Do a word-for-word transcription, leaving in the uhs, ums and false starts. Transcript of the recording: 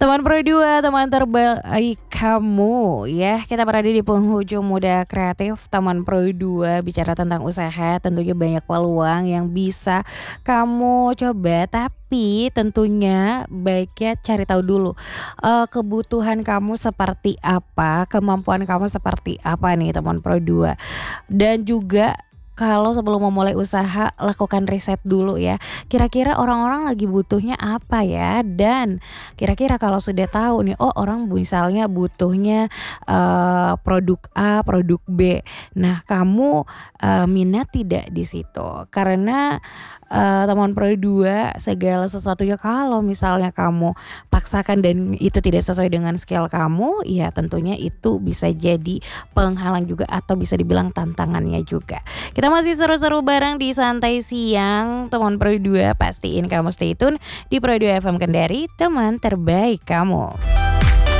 Teman Pro dua, teman terbaik kamu ya. Kita berada di penghujung Muda Kreatif Teman Pro dua, bicara tentang usaha. Tentunya banyak peluang yang bisa kamu coba, tapi tentunya baiknya cari tahu dulu eh, kebutuhan kamu seperti apa, kemampuan kamu seperti apa nih teman Pro dua. Dan juga kalau sebelum memulai usaha, lakukan riset dulu ya. Kira-kira orang-orang lagi butuhnya apa ya? Dan kira-kira kalau sudah tahu nih, oh orang misalnya butuhnya eh, produk A, produk B. Nah, kamu eh, minat tidak di situ? Karena eh, teman Pro dua, segala sesuatunya kalau misalnya kamu paksakan dan itu tidak sesuai dengan skill kamu, ya tentunya itu bisa jadi penghalang juga atau bisa dibilang tantangannya juga. Kita masih seru-seru bareng di Santai Siang teman Pro dua. Pastiin kamu stay tune di Pro dua F M Kendari, teman terbaik kamu.